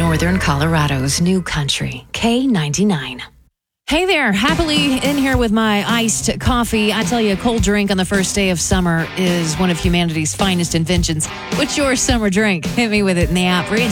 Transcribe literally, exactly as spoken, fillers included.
Northern Colorado's new country, K ninety-nine. Hey there, happily in here with my iced coffee. I tell you, a cold drink on the first day of summer is one of humanity's finest inventions. What's your summer drink? Hit me with it in the app.